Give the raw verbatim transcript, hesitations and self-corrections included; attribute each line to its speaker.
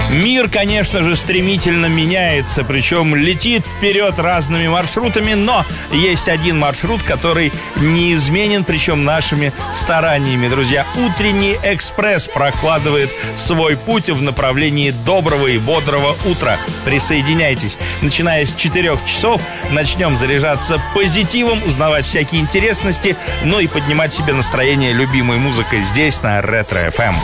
Speaker 1: Мир, конечно же, стремительно меняется, причем летит вперед разными маршрутами, но есть один маршрут, который неизменен, причем нашими стараниями. Друзья, утренний экспресс прокладывает свой путь в направлении доброго и бодрого утра. Присоединяйтесь. Начиная с четырех часов начнем заряжаться позитивом, узнавать всякие интересности, ну и поднимать себе настроение любимой музыкой здесь, на Ретро эф эм.